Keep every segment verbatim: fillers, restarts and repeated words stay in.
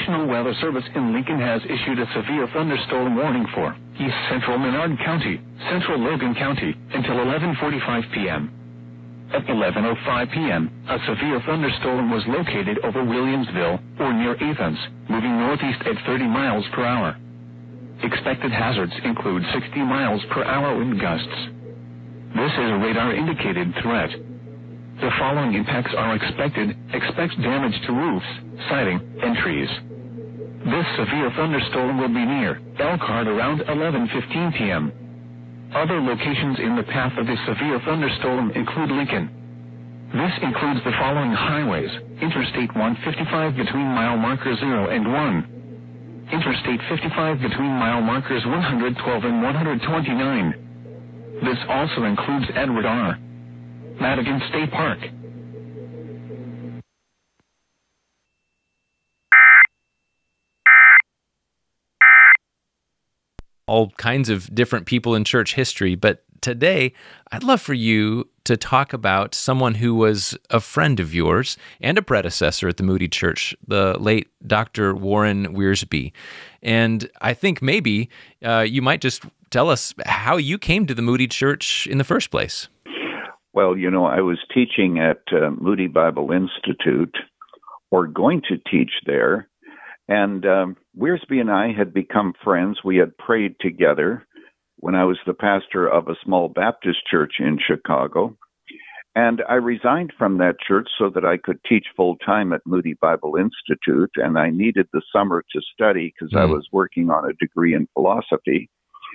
National Weather Service in Lincoln has issued a severe thunderstorm warning for East Central Menard County, Central Logan County, until eleven forty-five p.m. At eleven oh five p.m., a severe thunderstorm was located over Williamsville, or near Athens, moving northeast at thirty miles per hour. Expected hazards include sixty miles per hour wind gusts. This is a radar-indicated threat. The following impacts are expected. Expect damage to roofs, siding, and trees. This severe thunderstorm will be near Elkhart around eleven fifteen p.m. Other locations in the path of this severe thunderstorm include Lincoln. This includes the following highways: Interstate one fifty-five between mile marker zero and one. Interstate fifty-five between mile markers one twelve and one twenty-nine. This also includes Edward R. Madigan State Park. All kinds of different people in church history, but today I'd love for you to talk about someone who was a friend of yours and a predecessor at the Moody Church, the late Doctor Warren Wiersbe. And I think maybe uh, you might just tell us how you came to the Moody Church in the first place. Well, you know, I was teaching at uh, Moody Bible Institute, or going to teach there, and um, Wiersbe and I had become friends. We had prayed together when I was the pastor of a small Baptist church in Chicago. And I resigned from that church so that I could teach full-time at Moody Bible Institute, and I needed the summer to study because mm. I was working on a degree in philosophy.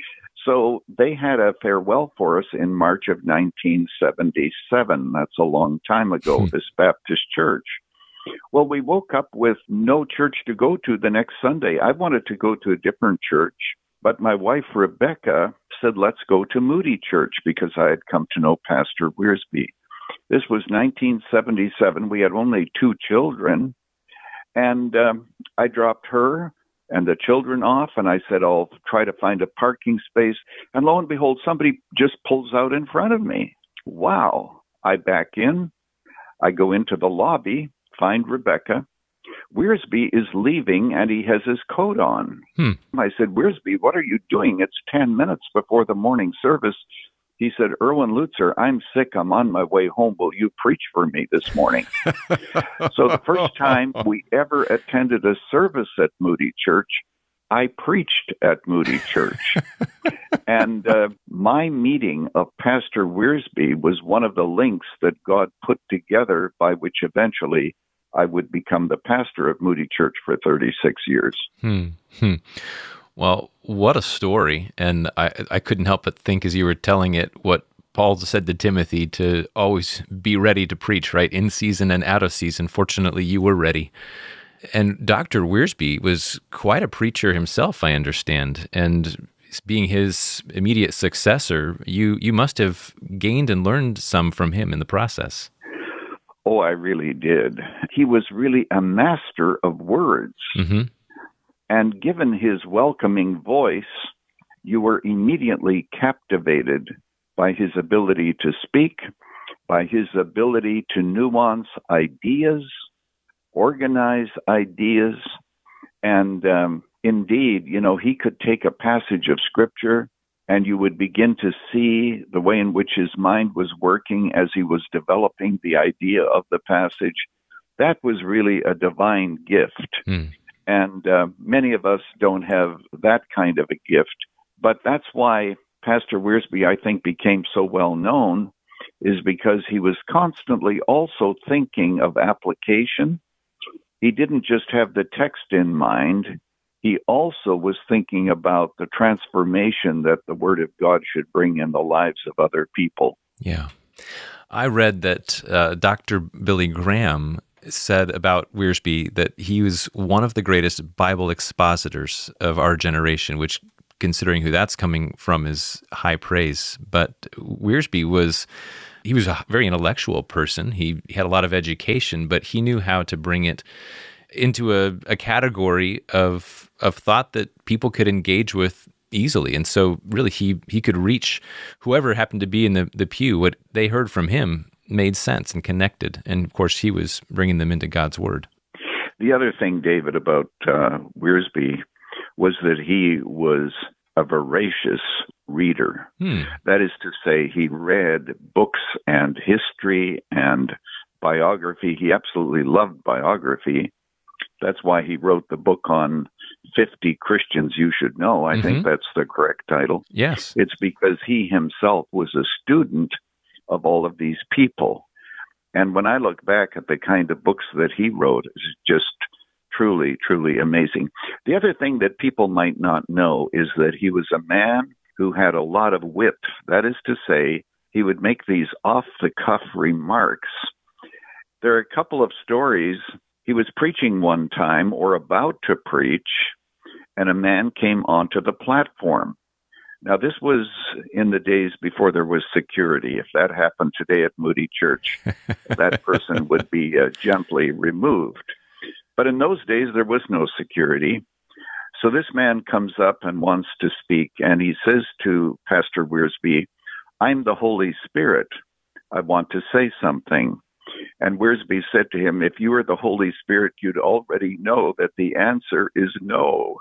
So they had a farewell for us in March of nineteen seventy-seven. That's a long time ago, mm. this Baptist church. Well, we woke up with no church to go to the next Sunday. I wanted to go to a different church, but my wife, Rebecca, said, let's go to Moody Church because I had come to know Pastor Wiersbe. This was nineteen seventy-seven. We had only two children, and um, I dropped her and the children off, and I said, I'll try to find a parking space. And lo and behold, somebody just pulls out in front of me. Wow. I back in. I go into the lobby, find Rebecca. Wiersbe is leaving, and he has his coat on. Hmm. I said, Wiersbe, what are you doing? It's ten minutes before the morning service. He said, Erwin Lutzer, I'm sick. I'm on my way home. Will you preach for me this morning? So the first time we ever attended a service at Moody Church, I preached at Moody Church. And uh, my meeting of Pastor Wiersbe was one of the links that God put together by which eventually I would become the pastor of Moody Church for thirty-six years. Hmm. Hmm. Well, what a story. And I, I couldn't help but think as you were telling it what Paul said to Timothy, to always be ready to preach, right? In season and out of season. Fortunately, you were ready. And Doctor Wiersbe was quite a preacher himself, I understand. And being his immediate successor, you, you must have gained and learned some from him in the process. Oh, I really did. He was really a master of words. Mm-hmm. And given his welcoming voice, you were immediately captivated by his ability to speak, by his ability to nuance ideas, organize ideas. And um, indeed, you know, he could take a passage of Scripture and you would begin to see the way in which his mind was working as he was developing the idea of the passage. That was really a divine gift. Mm. And uh, many of us don't have that kind of a gift. But that's why Pastor Wiersbe, I think, became so well known, is because he was constantly also thinking of application. He didn't just have the text in mind. He also was thinking about the transformation that the Word of God should bring in the lives of other people. Yeah. I read that uh, Doctor Billy Graham said about Wiersbe that he was one of the greatest Bible expositors of our generation, which, considering who that's coming from, is high praise. But Wiersbe was, he was a very intellectual person. He, he had a lot of education, but he knew how to bring it into a, a category of of thought that people could engage with easily. And so really he he could reach whoever happened to be in the, the pew. What they heard from him made sense and connected. And of course, he was bringing them into God's Word. The other thing, David, about uh, Wiersbe was that he was a voracious reader. Hmm. That is to say, he read books and history and biography. He absolutely loved biography. That's why he wrote the book on fifty Christians You Should Know. I mm-hmm. think that's the correct title. Yes. It's because he himself was a student of all of these people. And when I look back at the kind of books that he wrote, it's just truly, truly amazing. The other thing that people might not know is that he was a man who had a lot of wit. That is to say, he would make these off-the-cuff remarks. There are a couple of stories. He was preaching one time or about to preach, and a man came onto the platform. Now, this was in the days before there was security. If that happened today at Moody Church, that person would be uh, gently removed. But in those days, there was no security. So this man comes up and wants to speak, and he says to Pastor Wiersbe, "I'm the Holy Spirit. I want to say something." And Wiersbe said to him, "If you were the Holy Spirit, you'd already know that the answer is no."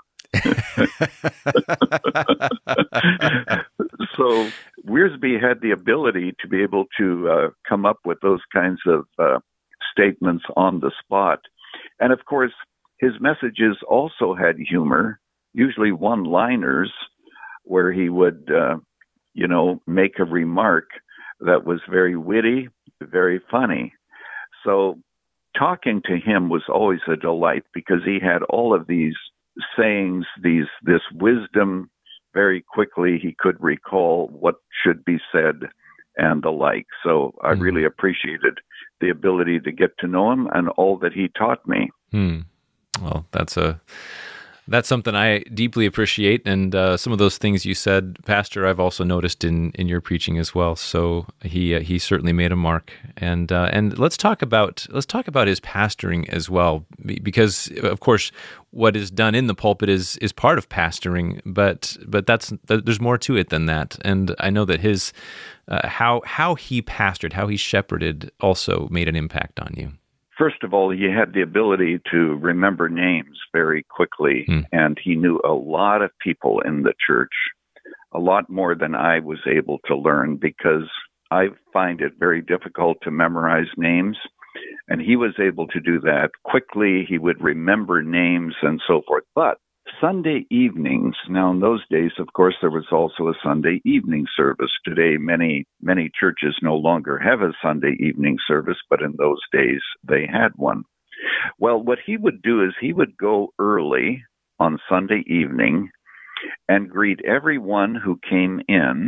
So Wiersbe had the ability to be able to uh, come up with those kinds of uh, statements on the spot. And of course, his messages also had humor, usually one-liners, where he would, uh, you know, make a remark that was very witty, very funny. So talking to him was always a delight because he had all of these sayings, these this wisdom. Very quickly he could recall what should be said and the like. So I mm. really appreciated the ability to get to know him and all that he taught me. Hmm. Well, that's a that's something I deeply appreciate, and uh, some of those things you said, Pastor, I've also noticed in, in your preaching as well. So he uh, he certainly made a mark, and uh, and let's talk about let's talk about his pastoring as well, because of course what is done in the pulpit is is part of pastoring, but but that's there's more to it than that, and I know that his uh, how how he pastored, how he shepherded, also made an impact on you. First of all, he had the ability to remember names very quickly, mm. and he knew a lot of people in the church, a lot more than I was able to learn because I find it very difficult to memorize names, and he was able to do that quickly. He would remember names and so forth. But Sunday evenings, now in those days, of course, there was also a Sunday evening service. Today, many, many churches no longer have a Sunday evening service, but in those days, they had one. Well, what he would do is he would go early on Sunday evening and greet everyone who came in.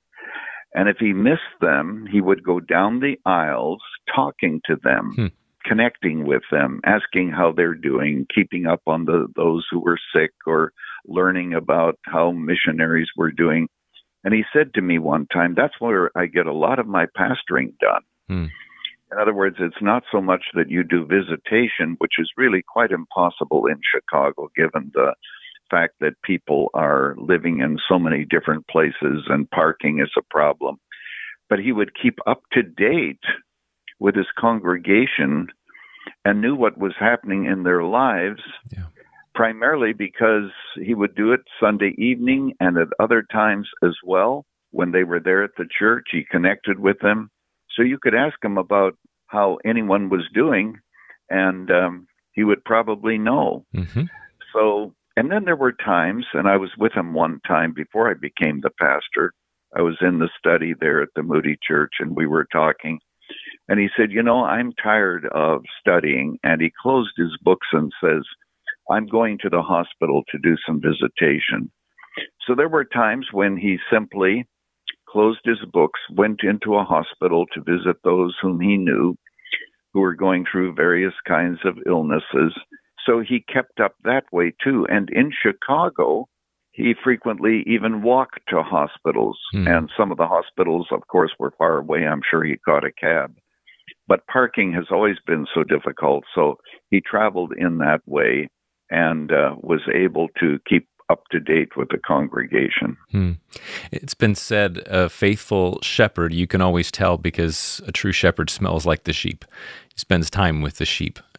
And if he missed them, he would go down the aisles talking to them. Hmm. Connecting with them, asking how they're doing, keeping up on the those who were sick, or learning about how missionaries were doing. And he said to me one time, that's where I get a lot of my pastoring done. Hmm. In other words, it's not so much that you do visitation, which is really quite impossible in Chicago, given the fact that people are living in so many different places and parking is a problem. But he would keep up to date with his congregation and knew what was happening in their lives, yeah. primarily because he would do it Sunday evening and at other times as well. When they were there at the church, he connected with them. So you could ask him about how anyone was doing, and um, he would probably know. Mm-hmm. So, and then there were times, and I was with him one time before I became the pastor. I was in the study there at the Moody Church, and we were talking. And he said, you know, I'm tired of studying. And he closed his books and says, I'm going to the hospital to do some visitation. So there were times when he simply closed his books, went into a hospital to visit those whom he knew who were going through various kinds of illnesses. So he kept up that way too. And in Chicago, he frequently even walked to hospitals. Hmm. And some of the hospitals, of course, were far away. I'm sure he caught a cab. But parking has always been so difficult, so he traveled in that way and uh, was able to keep up to date with the congregation. Hmm. It's been said, a faithful shepherd, you can always tell because a true shepherd smells like the sheep. He spends time with the sheep.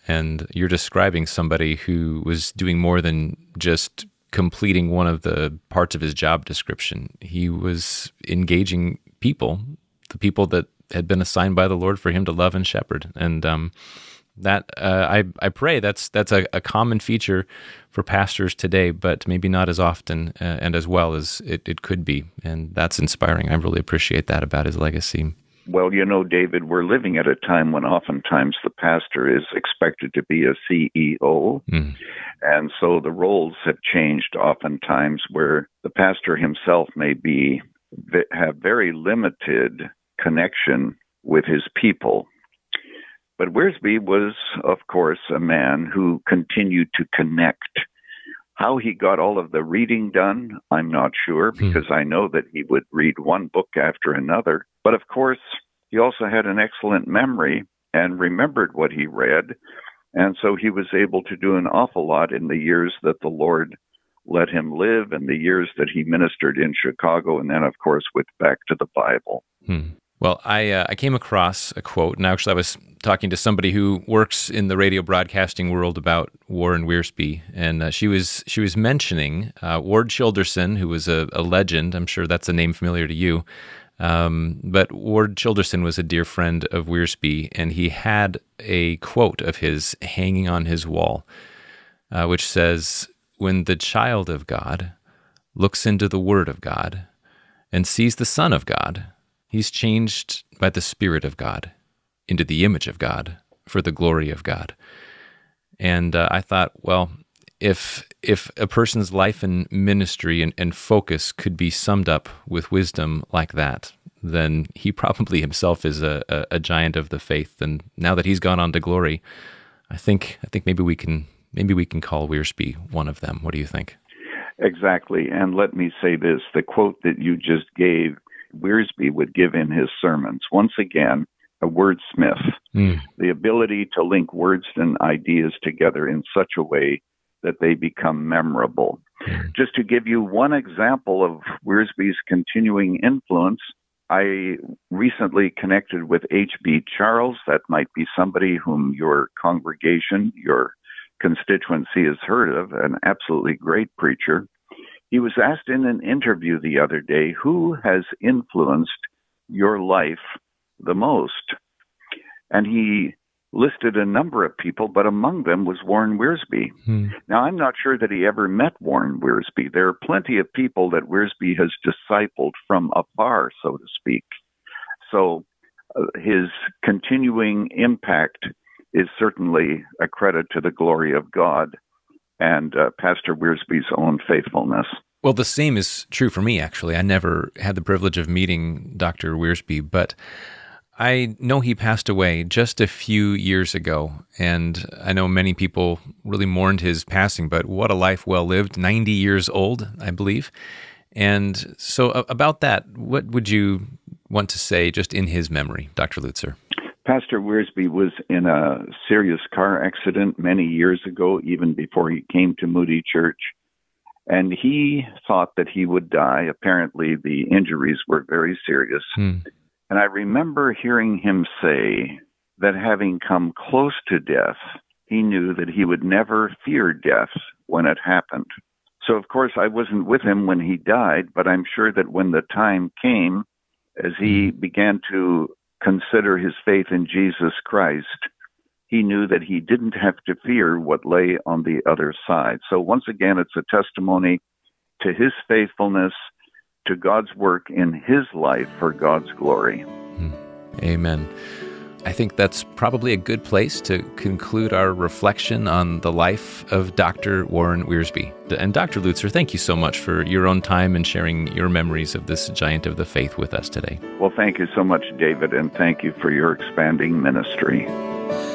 And you're describing somebody who was doing more than just completing one of the parts of his job description. He was engaging people, the people that had been assigned by the Lord for him to love and shepherd. And um, that uh, I I pray that's that's a, a common feature for pastors today, but maybe not as often uh, and as well as it, it could be. And that's inspiring. I really appreciate that about his legacy. Well, you know, David, we're living at a time when oftentimes the pastor is expected to be a C E O. Mm. And so the roles have changed oftentimes where the pastor himself may be have very limited connection with his people. But Wiersbe was, of course, a man who continued to connect. How he got all of the reading done, I'm not sure, because I know that he would read one book after another. But of course, he also had an excellent memory and remembered what he read. And so he was able to do an awful lot in the years that the Lord let him live and the years that he ministered in Chicago, and then, of course, went back to the Bible. Hmm. Well, I uh, I came across a quote, and actually I was talking to somebody who works in the radio broadcasting world about Warren Wiersbe, and uh, she was she was mentioning uh, Ward Childerson, who was a, a legend. I'm sure that's a name familiar to you. Um, but Ward Childerson was a dear friend of Wiersbe, and he had a quote of his hanging on his wall, uh, which says, "When the child of God looks into the Word of God and sees the Son of God, he's changed by the Spirit of God into the image of God for the glory of God." And uh, I thought, well, if if a person's life and ministry and, and focus could be summed up with wisdom like that, then he probably himself is a, a, a giant of the faith. And now that he's gone on to glory, I think I think maybe we can maybe we can call Wiersbe one of them. What do you think? Exactly. And let me say this: the quote that you just gave, Wiersbe would give in his sermons. Once again, a wordsmith, mm. the ability to link words and ideas together in such a way that they become memorable. Mm. Just to give you one example of Wiersbe's continuing influence, I recently connected with H B Charles. That might be somebody whom your congregation, your constituency has heard of, an absolutely great preacher. He was asked in an interview the other day, who has influenced your life the most? And he listed a number of people, but among them was Warren Wiersbe. Hmm. Now, I'm not sure that he ever met Warren Wiersbe. There are plenty of people that Wiersbe has discipled from afar, so to speak. So uh, his continuing impact is certainly a credit to the glory of God and uh, Pastor Wiersbe's own faithfulness. Well, the same is true for me, actually. I never had the privilege of meeting Doctor Wiersbe, but I know he passed away just a few years ago, and I know many people really mourned his passing, but what a life well lived, ninety years old, I believe. And so uh, about that, what would you want to say just in his memory, Doctor Lutzer? Pastor Wiersbe was in a serious car accident many years ago, even before he came to Moody Church. And he thought that he would die. Apparently, the injuries were very serious. Hmm. And I remember hearing him say that having come close to death, he knew that he would never fear death when it happened. So, of course, I wasn't with him when he died, but I'm sure that when the time came, as he began to consider his faith in Jesus Christ, he knew that he didn't have to fear what lay on the other side. So once again, it's a testimony to his faithfulness, to God's work in his life for God's glory. Amen. I think that's probably a good place to conclude our reflection on the life of Doctor Warren Wiersbe. And Doctor Lutzer, thank you so much for your own time and sharing your memories of this giant of the faith with us today. Well, thank you so much, David, and thank you for your expanding ministry.